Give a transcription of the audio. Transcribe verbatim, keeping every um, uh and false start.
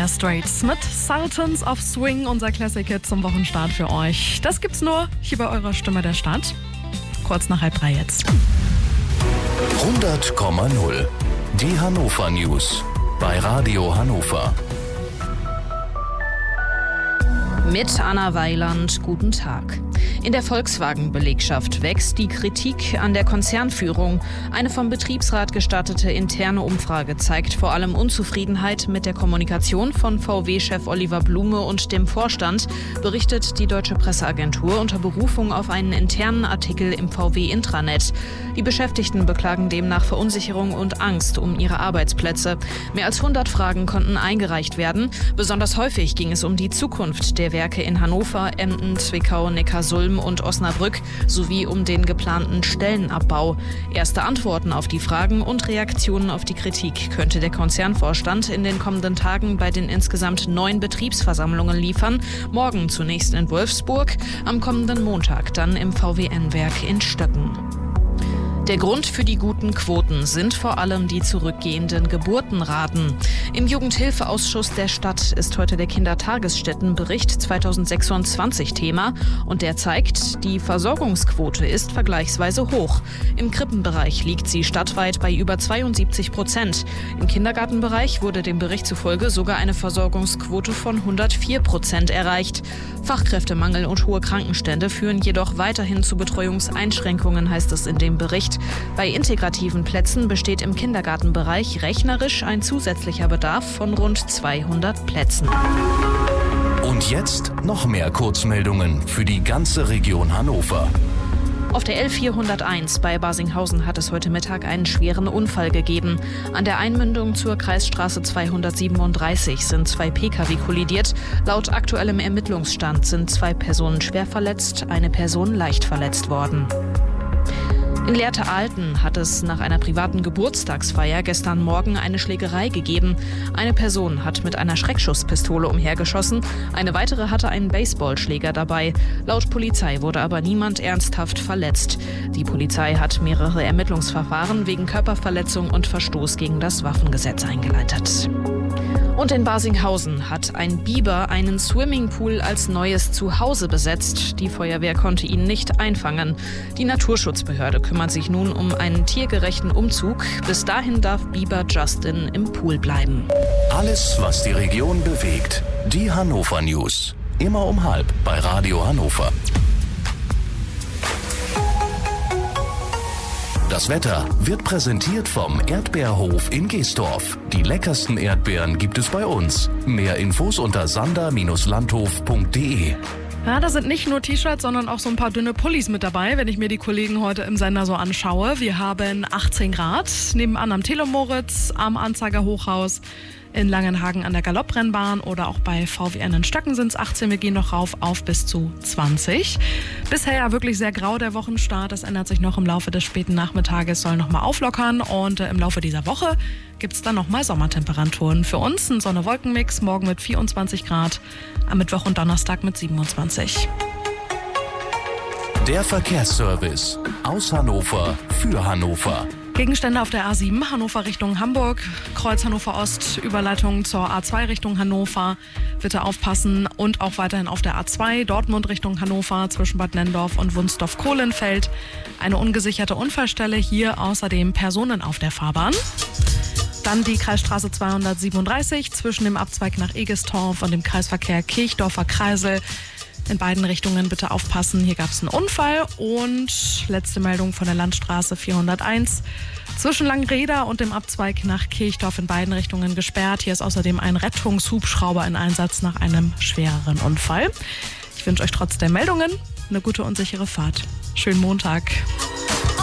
Dire Straits mit Sultans of Swing, unser Classic-Hit zum Wochenstart für euch. Das gibt's nur hier bei eurer Stimme der Stadt. Kurz nach halb drei jetzt. hundert Komma null. Die Hannover News bei Radio Hannover. Mit Anna Weiland, guten Tag. In der Volkswagen-Belegschaft wächst die Kritik an der Konzernführung. Eine vom Betriebsrat gestartete interne Umfrage zeigt vor allem Unzufriedenheit mit der Kommunikation von V W-Chef Oliver Blume und dem Vorstand, berichtet die Deutsche Presseagentur unter Berufung auf einen internen Artikel im V W-Intranet. Die Beschäftigten beklagen demnach Verunsicherung und Angst um ihre Arbeitsplätze. Mehr als hundert Fragen konnten eingereicht werden. Besonders häufig ging es um die Zukunft der Werke in Hannover, Emden, Zwickau, Neckarsulm und Osnabrück sowie um den geplanten Stellenabbau. Erste Antworten auf die Fragen und Reaktionen auf die Kritik könnte der Konzernvorstand in den kommenden Tagen bei den insgesamt neun Betriebsversammlungen liefern. Morgen zunächst in Wolfsburg, am kommenden Montag dann im V W N-Werk in Stöcken. Der Grund für die guten Quoten sind vor allem die zurückgehenden Geburtenraten. Im Jugendhilfeausschuss der Stadt ist heute der Kindertagesstättenbericht zweitausendsechsundzwanzig Thema und der zeigt, die Versorgungsquote ist vergleichsweise hoch. Im Krippenbereich liegt sie stadtweit bei über zweiundsiebzig Prozent. Im Kindergartenbereich wurde dem Bericht zufolge sogar eine Versorgungsquote von hundertvier Prozent erreicht. Fachkräftemangel und hohe Krankenstände führen jedoch weiterhin zu Betreuungseinschränkungen, heißt es in dem Bericht. Bei integrativen Plätzen besteht im Kindergartenbereich rechnerisch ein zusätzlicher Bedarf von rund zweihundert Plätzen. Und jetzt noch mehr Kurzmeldungen für die ganze Region Hannover. Auf der L vierhunderteins bei Barsinghausen hat es heute Mittag einen schweren Unfall gegeben. An der Einmündung zur Kreisstraße zweihundertsiebenunddreißig sind zwei Pkw kollidiert. Laut aktuellem Ermittlungsstand sind zwei Personen schwer verletzt, eine Person leicht verletzt worden. In Lehrte-Alten hat es nach einer privaten Geburtstagsfeier gestern Morgen eine Schlägerei gegeben. Eine Person hat mit einer Schreckschusspistole umhergeschossen, eine weitere hatte einen Baseballschläger dabei. Laut Polizei wurde aber niemand ernsthaft verletzt. Die Polizei hat mehrere Ermittlungsverfahren wegen Körperverletzung und Verstoß gegen das Waffengesetz eingeleitet. Und in Barsinghausen hat ein Biber einen Swimmingpool als neues Zuhause besetzt. Die Feuerwehr konnte ihn nicht einfangen. Die Naturschutzbehörde kümmert sich nun um einen tiergerechten Umzug. Bis dahin darf Biber Justin im Pool bleiben. Alles, was die Region bewegt. Die Hannover News. Immer um halb bei Radio Hannover. Das Wetter wird präsentiert vom Erdbeerhof in Geesdorf. Die leckersten Erdbeeren gibt es bei uns. Mehr Infos unter sander Bindestrich landhof punkt de. Ja, da sind nicht nur T-Shirts, sondern auch so ein paar dünne Pullis mit dabei, wenn ich mir die Kollegen heute im Sender so anschaue. Wir haben achtzehn Grad, nebenan am Telemoritz, am Anzeiger Hochhaus, in Langenhagen an der Galopprennbahn oder auch bei V W N in Stöcken sind es achtzehn. Wir gehen noch rauf auf bis zu zwanzig. Bisher ja wirklich sehr grau der Wochenstart. Das ändert sich noch im Laufe des späten Nachmittages, soll noch mal auflockern. Und äh, im Laufe dieser Woche gibt es dann noch mal Sommertemperaturen. Für uns ein Sonne-Wolken-Mix, morgen mit vierundzwanzig Grad, am Mittwoch und Donnerstag mit siebenundzwanzig. Der Verkehrsservice aus Hannover für Hannover. Gegenstände auf der A sieben, Hannover Richtung Hamburg, Kreuz Hannover Ost, Überleitung zur A zwei Richtung Hannover. Bitte aufpassen und auch weiterhin auf der A zwei, Dortmund Richtung Hannover, zwischen Bad Nenndorf und Wunsdorf-Kohlenfeld. Eine ungesicherte Unfallstelle, hier außerdem Personen auf der Fahrbahn. Dann die Kreisstraße zweihundertsiebenunddreißig zwischen dem Abzweig nach Egestorf und dem Kreisverkehr Kirchdorfer Kreisel. In beiden Richtungen bitte aufpassen, hier gab es einen Unfall. Und letzte Meldung von der Landstraße vierhunderteins. Zwischen Langreda und dem Abzweig nach Kirchdorf in beiden Richtungen gesperrt. Hier ist außerdem ein Rettungshubschrauber in Einsatz nach einem schwereren Unfall. Ich wünsche euch trotz der Meldungen eine gute und sichere Fahrt. Schönen Montag.